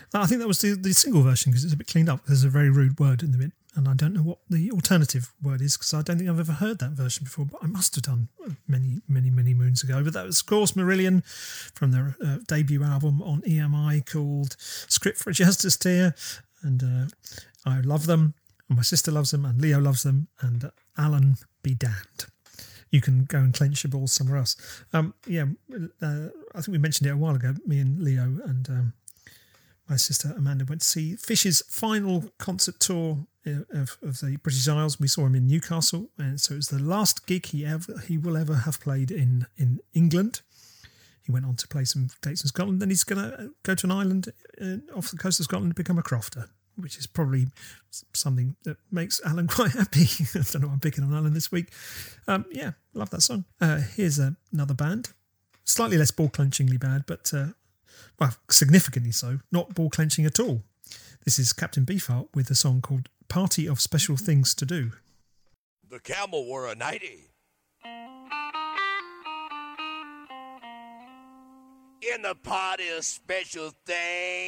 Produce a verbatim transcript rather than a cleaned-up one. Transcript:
I think that was the, the single version because it's a bit cleaned up. There's a very rude word in the bit, and I don't know what the alternative word is because I don't think I've ever heard that version before, but I must have done many, many, many moons ago. But that was, of course, Marillion from their uh, debut album on E M I called Script for Justice Tear, and uh, I love them, and my sister loves them, and Leo loves them, and uh, Alan be damned. You can go and clench your balls somewhere else. Um, yeah, uh, I think we mentioned it a while ago, me and Leo and um, my sister Amanda went to see Fish's final concert tour of, of the British Isles. We saw him in Newcastle, and so it was the last gig he ever he will ever have played in, in England. He went on to play some dates in Scotland, then he's going to go to an island uh, off the coast of Scotland to become a crofter, which is probably something that makes Alan quite happy. I don't know why I'm picking on Alan this week. Um, yeah, love that song. Uh, here's uh, another band. Slightly less ball-clenchingly bad, but, uh, well, significantly so. Not ball-clenching at all. This is Captain Beefheart with a song called Party of Special Things to Do. The camel wore a nightie. In the party of special things